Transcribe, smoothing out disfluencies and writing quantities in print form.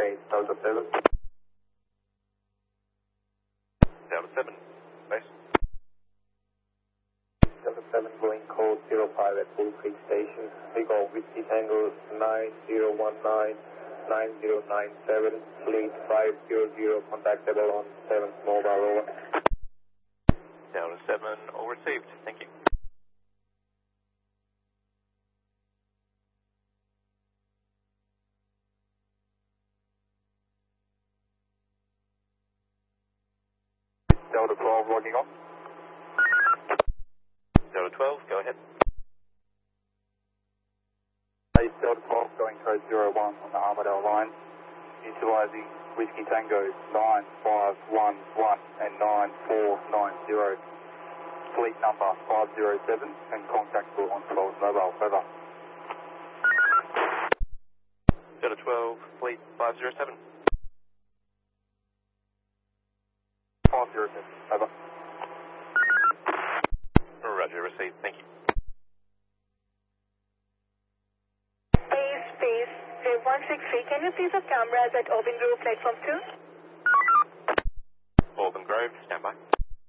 8, Delta 7. Delta 7, base. Delta 7 going code 05 at Bull Creek Station. Legal Whiskey Tango 9019 9097, fleet 500, contactable on 7th mobile, over. Delta 7, all received, thank you. Delta 12 logging on. Delta 12, go ahead. Delta 12 going code 01 on the Armadale line, utilising Whiskey Tango 9511 and 9490. Fleet number 507 and contactable on 12 mobile, over. Delta 12, fleet 507. 507, over. Roger, received, thank you. Space, 163, can you please have cameras at Auburn Grove platform 2? Auburn Grove, stand by.